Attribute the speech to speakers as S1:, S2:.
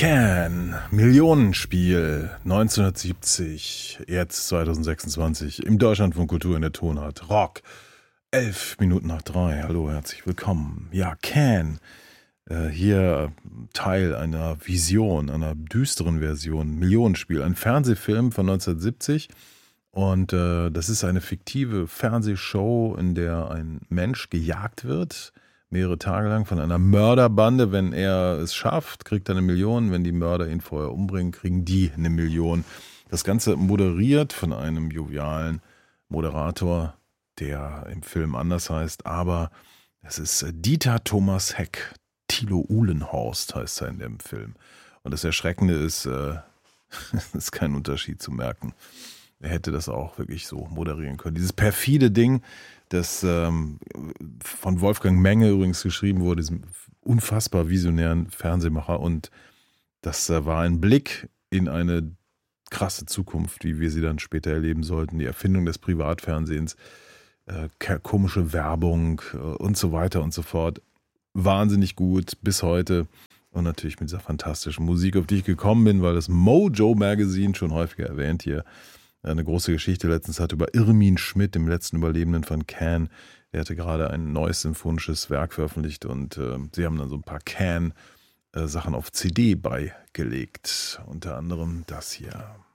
S1: Can, Millionenspiel, 1970, jetzt 2026, im Deutschlandfunk Kultur in der Tonart, Rock, 11 Minuten nach 3, hallo, herzlich willkommen. Ja, Can, hier Teil einer Vision, einer düsteren Version, Millionenspiel, ein Fernsehfilm von 1970 und das ist eine fiktive Fernsehshow, in der ein Mensch gejagt wird, mehrere Tage lang von einer Mörderbande. Wenn er es schafft, kriegt er 1 Million. Wenn die Mörder ihn vorher umbringen, kriegen die 1 Million. Das Ganze moderiert von einem jovialen Moderator, der im Film anders heißt, aber es ist Dieter Thomas Heck. Thilo Uhlenhorst heißt er in dem Film. Und das Erschreckende ist, es ist kein Unterschied zu merken. Er hätte das auch wirklich so moderieren können. Dieses perfide Ding, das von Wolfgang Menge übrigens geschrieben wurde, diesem unfassbar visionären Fernsehmacher. Und das war ein Blick in eine krasse Zukunft, wie wir sie dann später erleben sollten. Die Erfindung des Privatfernsehens, komische Werbung und so weiter und so fort. Wahnsinnig gut bis heute. Und natürlich mit dieser fantastischen Musik, auf die ich gekommen bin, weil das Mojo Magazine, schon häufiger erwähnt hier, eine große Geschichte letztens hat über Irmin Schmidt, dem letzten Überlebenden von Can. Der hatte gerade ein neues symphonisches Werk veröffentlicht und sie haben dann so ein paar Can-Sachen auf CD beigelegt. Unter anderem das hier.